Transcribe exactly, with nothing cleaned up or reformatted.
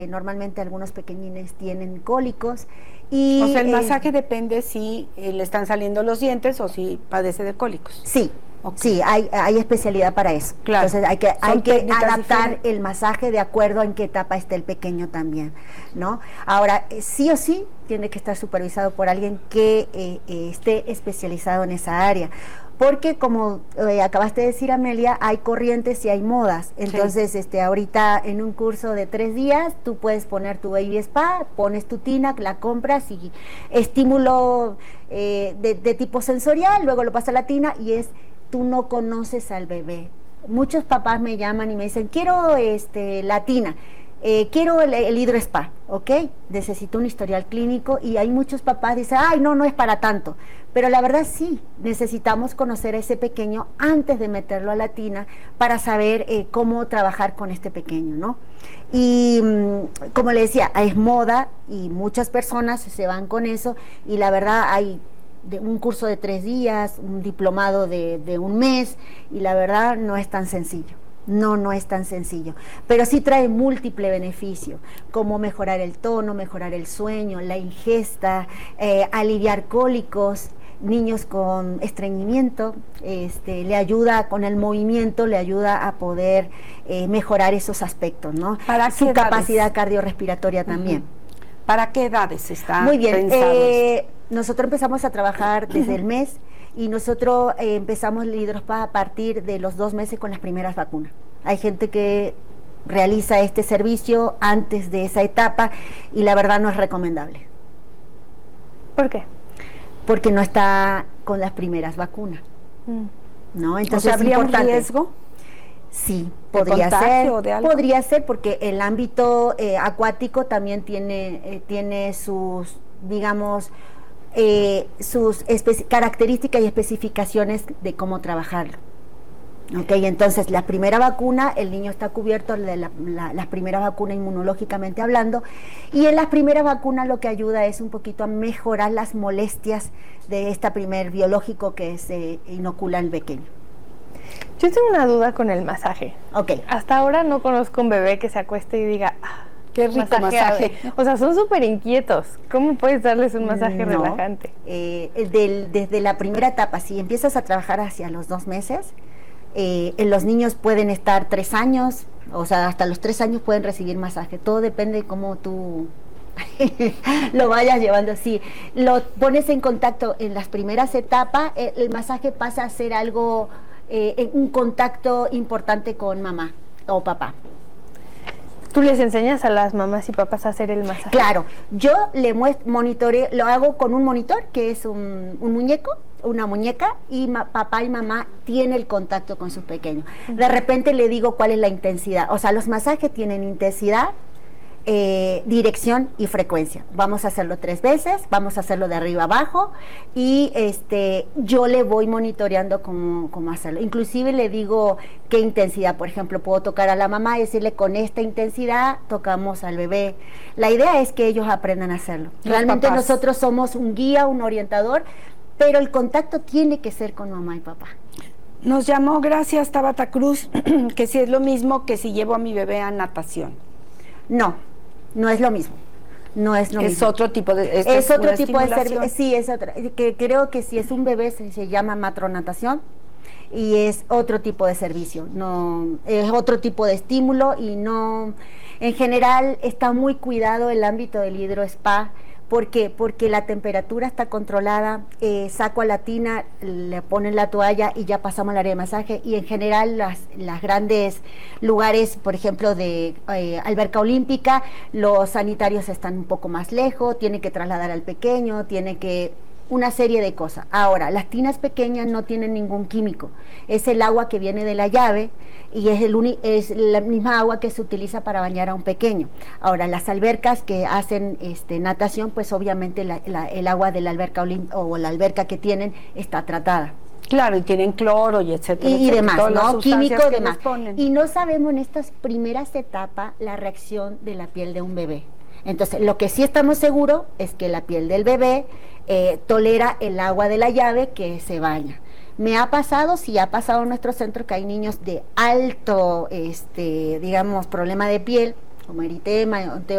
Normalmente algunos pequeñines tienen cólicos y... O sea, el eh, masaje depende si eh, le están saliendo los dientes o si padece de cólicos. Sí, okay. sí, hay, hay especialidad para eso. Claro. Entonces hay que, hay que adaptar diferentes. el masaje de acuerdo a en qué etapa esté el pequeño también, ¿no? Ahora, sí o sí, tiene que estar supervisado por alguien que eh, eh, esté especializado en esa área. Porque como eh, acabaste de decir, Amelia, hay corrientes y hay modas. Entonces, sí. este, ahorita en un curso de tres días, tú puedes poner tu Baby Spa, pones tu tina, la compras y estímulo eh, de, de tipo sensorial, luego lo pasa a la tina y es, tú no conoces al bebé. Muchos papás me llaman y me dicen, quiero este, la tina. Eh, quiero el, el hidrospa, ¿ok? Necesito un historial clínico y hay muchos papás que dicen, ay, no, no es para tanto. Pero la verdad sí, necesitamos conocer a ese pequeño antes de meterlo a la tina para saber eh, cómo trabajar con este pequeño, ¿no? Y mmm, como le decía, es moda y muchas personas se van con eso y la verdad hay de un curso de tres días, un diplomado de, de un mes y la verdad no es tan sencillo. No, no es tan sencillo, pero sí trae múltiple beneficio, como mejorar el tono, mejorar el sueño, la ingesta, eh, aliviar cólicos, niños con estreñimiento, este, le ayuda con el movimiento, le ayuda a poder eh, mejorar esos aspectos, ¿no? ¿Para su capacidad cardiorrespiratoria también. Uh-huh. ¿Para qué edades está Muy bien, pensado eh, esto? Nosotros empezamos a trabajar desde el mes y nosotros eh, empezamos el hidrospa a partir de los dos meses con las primeras vacunas. Hay gente que realiza este servicio antes de esa etapa y la verdad no es recomendable. ¿Por qué? Porque no está con las primeras vacunas. Mm. ¿No? Entonces, o sea, ¿habría es importante. un riesgo? Sí, podría ser, de algo? podría ser porque el ámbito eh, acuático también tiene, eh, tiene sus, digamos, eh, sus características y especificaciones de cómo trabajarlo. Ok, entonces la primera vacuna, el niño está cubierto de la, la, las primeras vacunas inmunológicamente hablando, y en las primeras vacunas lo que ayuda es un poquito a mejorar las molestias de este primer biológico que se inocula al pequeño. Yo tengo una duda con el masaje. Ok. Hasta ahora no conozco un bebé que se acueste y diga, ah, qué rico masaje. O sea, son súper inquietos. ¿Cómo puedes darles un masaje no, relajante? Eh, del, desde la primera etapa, si empiezas a trabajar hacia los dos meses, eh, los niños pueden estar tres años, o sea, hasta los tres años pueden recibir masaje. Todo depende de cómo tú lo vayas llevando. Si lo pones en contacto en las primeras etapas, el, el masaje pasa a ser algo, eh, un contacto importante con mamá o papá. ¿Tú les enseñas a las mamás y papás a hacer el masaje? Claro, yo le muestro, monitoreo, lo hago con un monitor, que es un, un muñeco, una muñeca, y ma, papá y mamá tienen el contacto con su pequeño. De repente le digo cuál es la intensidad. O sea, los masajes tienen intensidad, eh, dirección y frecuencia. Vamos a hacerlo tres veces, vamos a hacerlo de arriba abajo, y este yo le voy monitoreando cómo, cómo hacerlo. Inclusive le digo qué intensidad. Por ejemplo, puedo tocar a la mamá y decirle, con esta intensidad tocamos al bebé. La idea es que ellos aprendan a hacerlo. Los Realmente papás. Nosotros somos un guía, un orientador, pero el contacto tiene que ser con mamá y papá. Nos llamó, gracias, Tabata Cruz, que si es lo mismo que si llevo a mi bebé a natación. No, no es lo mismo. No es lo es mismo. Otro tipo de, es, es otro tipo de servicio. Sí, es otra. Que creo que si es un bebé se, se llama matronatación y es otro tipo de servicio. No, es otro tipo de estímulo y no. En general está muy cuidado el ámbito del hidrospa. ¿Por qué? Porque la temperatura está controlada, eh, saco a la tina, le ponen la toalla y ya pasamos al área de masaje, y en general las, las grandes lugares, por ejemplo de eh, alberca olímpica, los sanitarios están un poco más lejos, tiene que trasladar al pequeño, tiene que... una serie de cosas. Ahora, las tinas pequeñas no tienen ningún químico, es el agua que viene de la llave y es, el uni, es la misma agua que se utiliza para bañar a un pequeño. Ahora, las albercas que hacen este, natación, pues obviamente la, la, el agua de la alberca o la alberca que tienen está tratada. Claro, y tienen cloro y etcétera. Y, y demás, ¿no? Químico y demás. Y no sabemos en estas primeras etapas la reacción de la piel de un bebé. Entonces, lo que sí estamos seguros es que la piel del bebé eh, tolera el agua de la llave que se baña. Me ha pasado, sí ha pasado en nuestro centro, que hay niños de alto, este, digamos, problema de piel, como eritema,